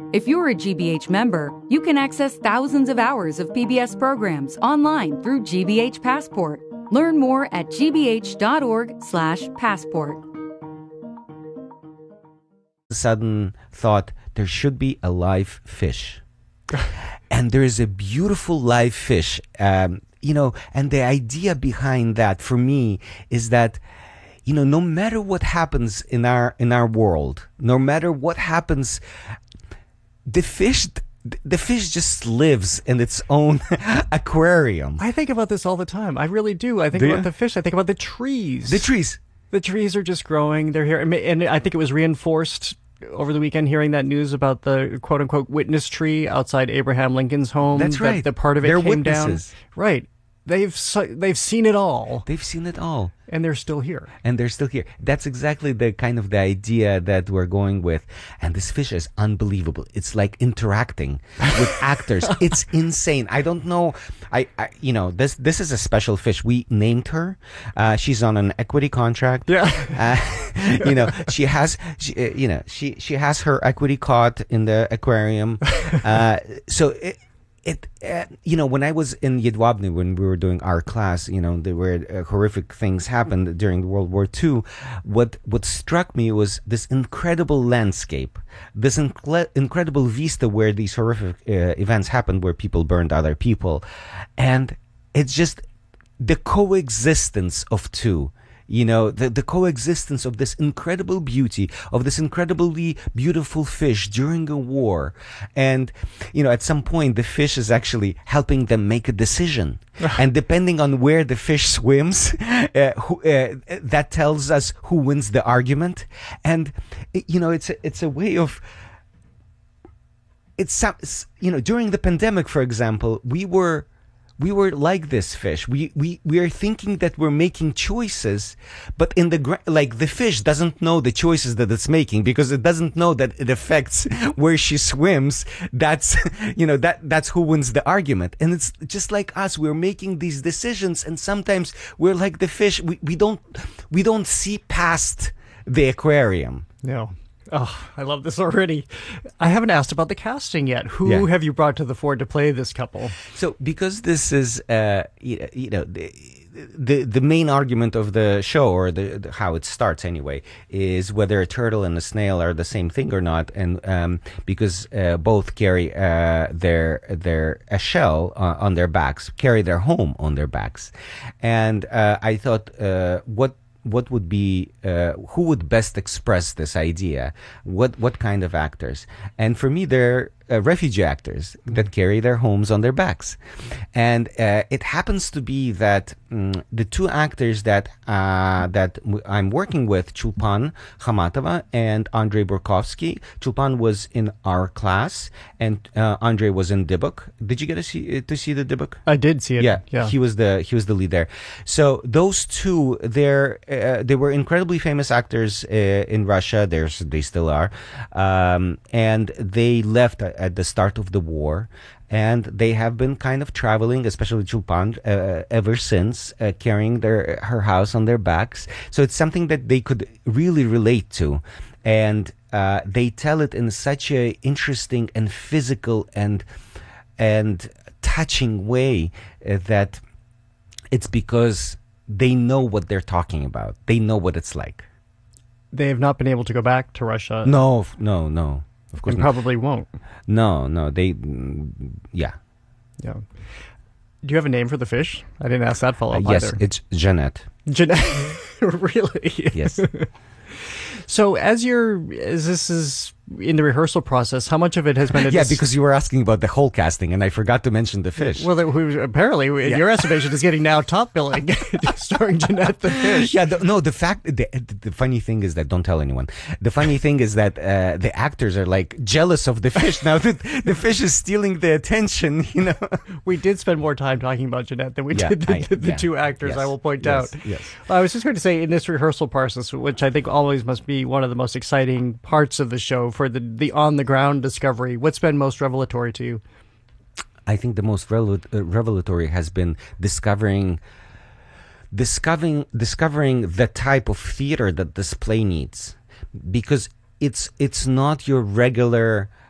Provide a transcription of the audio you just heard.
If you're a GBH member, you can access thousands of hours of PBS programs online through GBH Passport. Learn more at gbh.org/passport. Sudden thought there should be a live fish. And there is a beautiful live fish, and the idea behind that for me is that, no matter what happens in our world, no matter what happens, the fish just lives in its own aquarium. I think about this all the time. I really do. I think about the fish. I think about the trees. The trees. The trees are just growing. They're here. And I think it was reinforced over the weekend hearing that news about the quote-unquote witness tree outside Abraham Lincoln's home. That's right. The part of it They're came witnesses. down. Right. They've seen it all. They've seen it all. And they're still here. That's exactly the kind of the idea that we're going with. And this fish is unbelievable. It's like interacting with actors. It's insane. I don't know. This is a special fish. We named her. She's on an equity contract. Yeah. She has her equity caught in the aquarium. When I was in Jedwabne, when we were doing our class, there were horrific things happened during World War II. What struck me was this incredible landscape, this incredible vista where these horrific events happened, where people burned other people. And it's just the coexistence of two. The coexistence of this incredible beauty, of this incredibly beautiful fish during a war. And, at some point, the fish is actually helping them make a decision. And depending on where the fish swims, that tells us who wins the argument. And, it's a way of... during the pandemic, for example, we were like this fish. We are thinking that we're making choices, but the fish doesn't know the choices that it's making, because it doesn't know that it affects where she swims. That's that's who wins the argument. And it's just like us. We're making these decisions, and sometimes we're like the fish. We don't see past the aquarium. No. Oh, I love this already. I haven't asked about the casting yet. Who have you brought to the fore to play this couple? So, because this is, the main argument of the show, or how it starts anyway, is whether a turtle and a snail are the same thing or not, and because both carry a shell on their backs, carry their home on their backs, and I thought, what would be who would best express this idea? What kind of actors? And for me, they're refugee actors that carry their homes on their backs. And it happens to be that the two actors that I'm working with, Chulpan Khamatova and Andrei Burkovsky. Chulpan was in our class, and Andrei was in Dybbuk. Did you get to see the Dybbuk? I did see it. Yeah. He was the lead there. So those two, they were incredibly famous actors in Russia. They still are, and they left at the start of the war, and they have been kind of traveling, especially Chulpan, ever since, carrying her house on their backs. So it's something that they could really relate to, and they tell it in such a interesting and physical and touching way that it's because they know what they're talking about. They know what it's like. They have not been able to go back to Russia. No. Of course, and probably won't. No. Yeah. Do you have a name for the fish? I didn't ask that follow-up yes, either. it's Jeanette. Jeanette? Really? Yes. So as this is in the rehearsal process, how much of it has been... because you were asking about the whole casting, and I forgot to mention the fish. Well, apparently, your estimation is getting now top billing, starring Jeanette the fish. Yeah, the funny thing is that, don't tell anyone, the funny thing is that the actors are like jealous of the fish. Now that the fish is stealing the attention, We did spend more time talking about Jeanette than we did the two actors, yes, I will point out. Yes. I was just going to say, in this rehearsal process, which I think always must be one of the most exciting parts of the show, for the on-the-ground discovery, what's been most revelatory to you? I think the most revelatory has been discovering the type of theater that this play needs, because it's not your regular